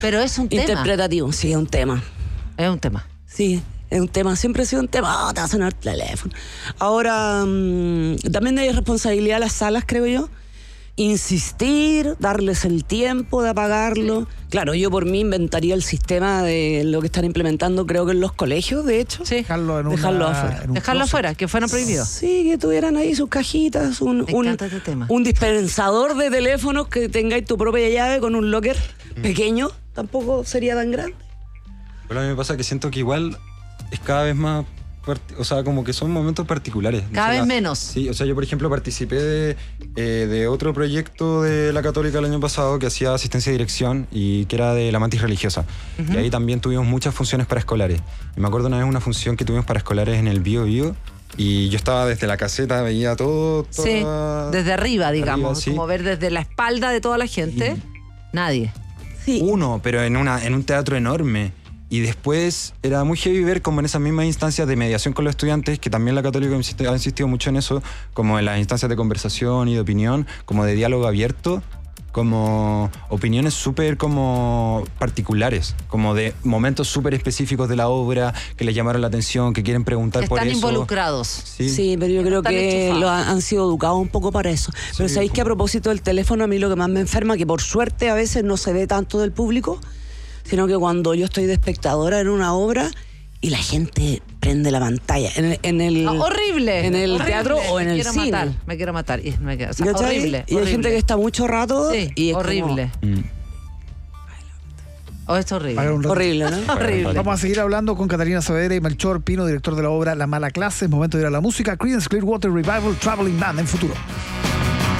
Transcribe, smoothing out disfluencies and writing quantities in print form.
Pero es un tema. Interpretativo, sí, es un tema. Es un tema. Sí, es un tema, siempre ha sido un tema. Te va a sonar el teléfono. Ahora, también hay responsabilidad de las salas, creo yo. Insistir, darles el tiempo de apagarlo. Claro, yo por mí inventaría el sistema de lo que están implementando, creo que en los colegios, de hecho. Sí. Dejarlo afuera. Dejarlo afuera, que fueran prohibidos. Sí, que tuvieran ahí sus cajitas, un dispensador de teléfonos, que tengáis tu propia llave con un locker pequeño, tampoco sería tan grande. Bueno, a mí me pasa que siento que igual es cada vez más, o sea, como que son momentos particulares. Cada vez menos. Sí, o sea, yo por ejemplo participé de otro proyecto de la Católica el año pasado que hacía asistencia y dirección y que era de la mantis religiosa. Y ahí también tuvimos muchas funciones para escolares. Y me acuerdo una vez una función que tuvimos para escolares en el Bío Bío. Y yo estaba desde la caseta, veía todo. Sí, desde arriba, digamos. Sí. Como ver desde la espalda de toda la gente. Nadie. Sí. Uno, pero en un teatro enorme. Y después era muy heavy ver como en esas mismas instancias de mediación con los estudiantes, que también la Católica ha insistido mucho en eso, como en las instancias de conversación y de opinión, como de diálogo abierto, como opiniones súper como particulares, como de momentos súper específicos de la obra que les llamaron la atención, que quieren preguntar por eso. Están involucrados. Sí, pero yo creo que han sido educados un poco para eso. Pero Sí, sabéis que a propósito del teléfono, a mí lo que más me enferma, que por suerte a veces no se ve tanto del público, sino que cuando yo estoy de espectadora en una obra y la gente prende la pantalla horrible. en el teatro o en el cine. Me quiero matar. O sea, horrible. Y hay gente que está mucho rato y es horrible. Es horrible. Horrible, ¿no? Horrible. Vamos a seguir hablando con Catalina Saavedra y Melchor Pino, director de la obra La Mala Clase. Es momento de ir a la música. Creedence Clearwater Revival, Traveling Band en Futuro.